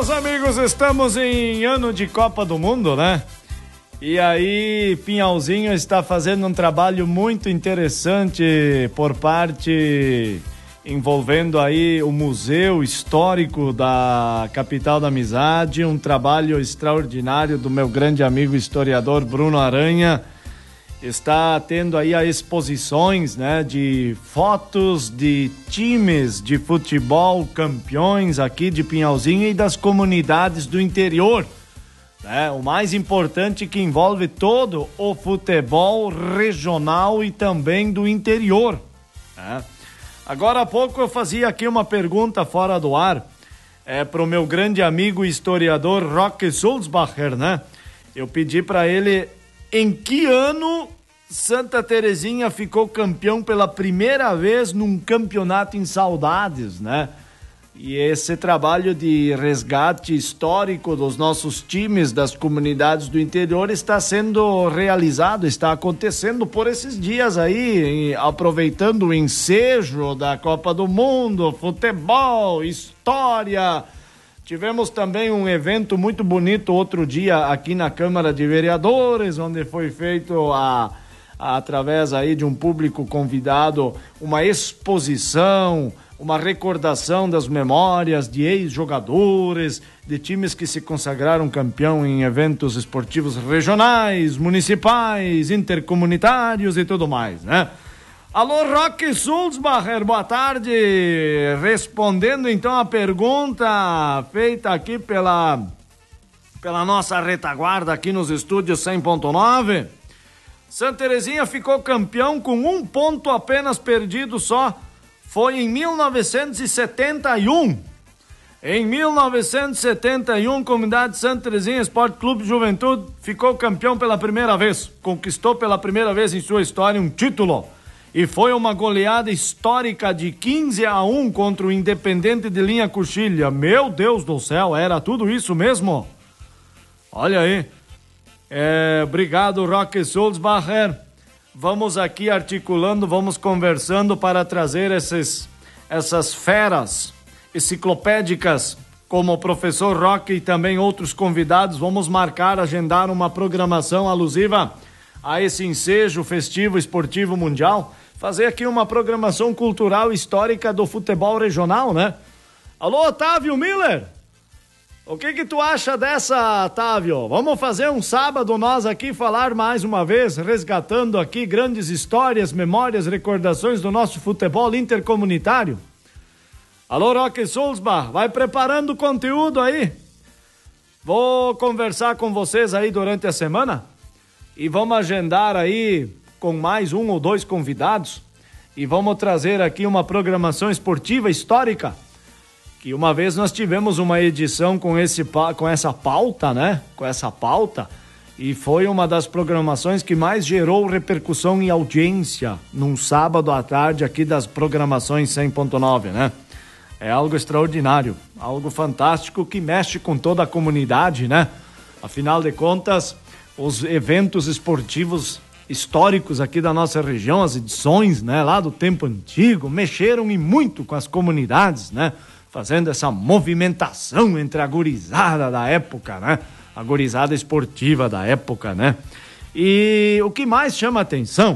meus amigos, estamos em ano de Copa do Mundo, né? E aí, Pinhalzinho está fazendo um trabalho muito interessante por parte envolvendo aí o Museu Histórico da Capital da Amizade, um trabalho extraordinário do meu grande amigo historiador Bruno Aranha. Está tendo aí as exposições, né, de fotos de times de futebol campeões aqui de Pinhalzinho e das comunidades do interior, né? O mais importante que envolve todo o futebol regional e também do interior, né? Agora há pouco eu fazia aqui uma pergunta fora do ar para o meu grande amigo historiador Roque Sulzbacher, né? Eu pedi para ele em que ano Santa Terezinha ficou campeão pela primeira vez num campeonato em saudades, né? E esse trabalho de resgate histórico dos nossos times, das comunidades do interior, está sendo realizado, está acontecendo por esses dias aí, aproveitando o ensejo da Copa do Mundo, futebol, história. Tivemos também um evento muito bonito outro dia aqui na Câmara de Vereadores, onde foi feito através aí de um público convidado, uma exposição, uma recordação das memórias de ex-jogadores, de times que se consagraram campeão em eventos esportivos regionais, municipais, intercomunitários e tudo mais, né? Alô, Roque Sulzbacher, boa tarde. Respondendo então a pergunta feita aqui pela nossa retaguarda aqui nos estúdios 100.9, Santa Terezinha ficou campeão com um ponto apenas perdido só. Foi em 1971. Em 1971, Comunidade Santa Terezinha Esporte Clube Juventude ficou campeão pela primeira vez. Conquistou pela primeira vez em sua história um título. E foi uma goleada histórica de 15-1 contra o Independente de Linha Coxilha. Meu Deus do céu, era tudo isso mesmo? Olha aí. Obrigado, Roque Sulzbacher. Vamos aqui articulando, vamos conversando para trazer essas feras enciclopédicas, como o professor Roque e também outros convidados. Vamos agendar uma programação alusiva a esse ensejo festivo esportivo mundial. Fazer aqui uma programação cultural histórica do futebol regional, né? Alô, Otávio Miller? O que tu acha dessa, Otávio? Vamos fazer um sábado nós aqui falar mais uma vez, resgatando aqui grandes histórias, memórias, recordações do nosso futebol intercomunitário? Alô, Roque Sulzbach, vai preparando o conteúdo aí. Vou conversar com vocês aí durante a semana e vamos agendar aí com mais um ou dois convidados e vamos trazer aqui uma programação esportiva histórica. Que uma vez nós tivemos uma edição com essa pauta, né? Com essa pauta, e foi uma das programações que mais gerou repercussão e audiência num sábado à tarde aqui das programações 100.9, né? É algo extraordinário, algo fantástico que mexe com toda a comunidade, né? Afinal de contas, os eventos esportivos históricos aqui da nossa região, as edições, né? Lá do tempo antigo, mexeram e muito com as comunidades, né? Fazendo essa movimentação entre a gurizada da época, né? A gurizada esportiva da época, né? E o que mais chama atenção,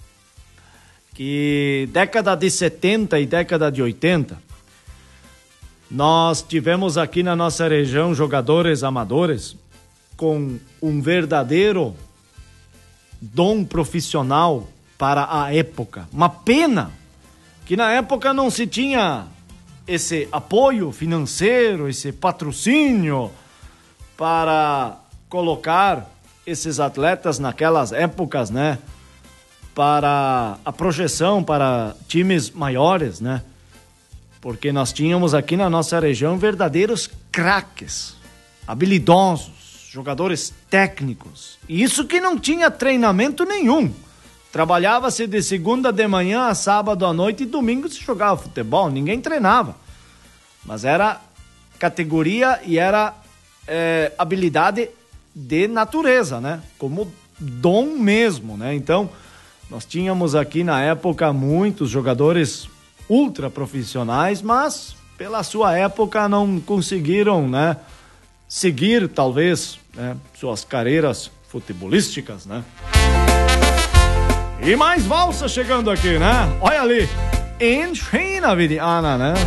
que década de 70 e década de 80, nós tivemos aqui na nossa região jogadores amadores com um verdadeiro dom profissional para a época. Uma pena que na época não se tinha esse apoio financeiro, esse patrocínio para colocar esses atletas naquelas épocas, né? Para a projeção para times maiores, né? Porque nós tínhamos aqui na nossa região verdadeiros craques, habilidosos, jogadores técnicos. E isso que não tinha treinamento nenhum. Trabalhava-se de segunda de manhã a sábado à noite e domingo se jogava futebol, ninguém treinava. Mas era categoria e era habilidade de natureza, né? Como dom mesmo, né? Então, nós tínhamos aqui na época muitos jogadores ultra profissionais, mas pela sua época, não conseguiram, né, seguir, talvez, né, suas carreiras futebolísticas, né? E mais valsa chegando aqui, né? Olha ali, Enchei na Vidiana, né?